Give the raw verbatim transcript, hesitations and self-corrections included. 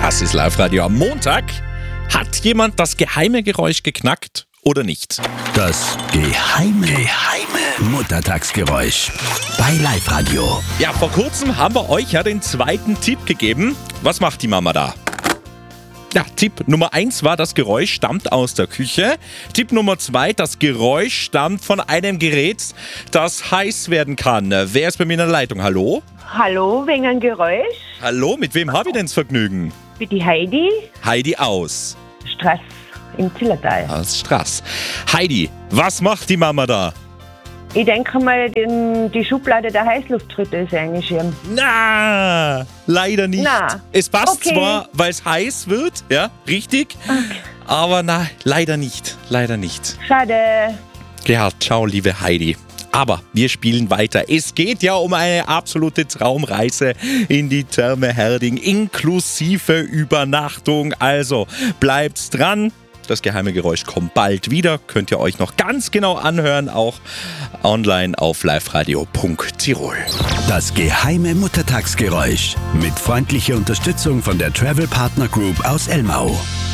Das ist Live-Radio am Montag. Hat jemand das geheime Geräusch geknackt oder nicht? Das geheime, geheime Muttertagsgeräusch bei Live-Radio. Ja, vor kurzem haben wir euch ja den zweiten Tipp gegeben. Was macht die Mama da? Ja, Tipp Nummer eins war, das Geräusch stammt aus der Küche. Tipp Nummer zwei, das Geräusch stammt von einem Gerät, das heiß werden kann. Wer ist bei mir in der Leitung? Hallo? Hallo, wegen ein Geräusch. Hallo, mit wem habe ich denn das Vergnügen? Wie die Heidi. Heidi aus. Straß im Zillertal. Aus Straß. Heidi, was macht die Mama da? Ich denke mal, den, die Schublade der Heißlufttröte ist eingeschirmt. Na, leider nicht. Na, es passt okay. zwar, weil es heiß wird, ja, richtig, Okay. aber na, leider nicht, leider nicht. Schade. Ja, ciao, liebe Heidi. Aber wir spielen weiter. Es geht ja um eine absolute Traumreise in die Therme Herding, inklusive Übernachtung. Also bleibt dran. Das geheime Geräusch kommt bald wieder. Könnt ihr euch noch ganz genau anhören, auch online auf liveradio punkt tirol. Das geheime Muttertagsgeräusch mit freundlicher Unterstützung von der Travel Partner Group aus Elmau.